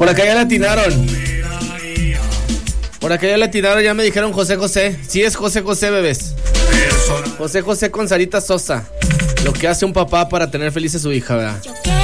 Por acá ya le atinaron. Por acá ya le atinaron, ya me dijeron José José. Sí es José José, bebés. José José con Sarita Sosa. Lo que hace un papá para tener feliz a su hija, ¿verdad?